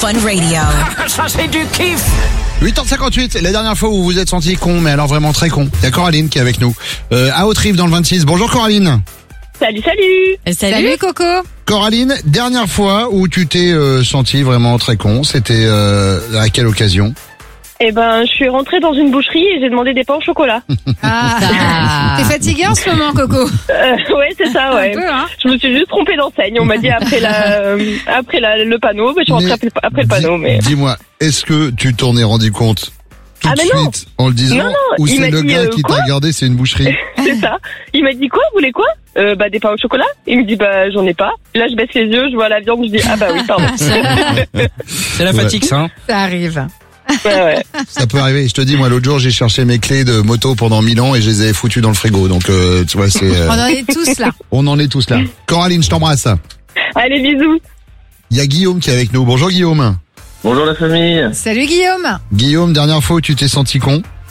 Fun Radio. Ça c'est du kiff. 8h58, la dernière fois où vous vous êtes senti con, mais alors vraiment très con. Il y a Coraline qui est avec nous. À Haute-Rive dans le 26. Bonjour Coraline. Salut. Salut Coco. Coraline, dernière fois où tu t'es senti vraiment très con, c'était à quelle occasion? Eh ben, je suis rentrée dans une boucherie et j'ai demandé des pains au chocolat. T'es fatiguée en ce moment, Coco? Ouais, c'est ça, ouais. Un peu, hein. Je me suis juste trompée d'enseigne. On m'a dit après le panneau, mais je suis rentrée après le panneau, mais. Dis-moi, est-ce que tu t'en es rendu compte tout de mais non. suite en le disant? Non, ou il c'est m'a le dit, gars qui quoi t'a regardé, c'est une boucherie? C'est ça. Il m'a dit quoi? Vous voulez quoi? Des pains au chocolat. Il me dit j'en ai pas. Là je baisse les yeux, je vois la viande, je dis ah bah oui pardon. C'est la fatigue, ça. Hein. Ça arrive. Ouais. Ça peut arriver. Je te dis, moi l'autre jour j'ai cherché mes clés de moto pendant 1000 ans et je les ai foutues dans le frigo. Donc tu vois, c'est. On en est tous là. On en est tous là. Coraline, je t'embrasse. Allez bisous. Il y a Guillaume qui est avec nous. Bonjour Guillaume. Bonjour la famille. Salut Guillaume. Guillaume, dernière fois où tu t'es senti con?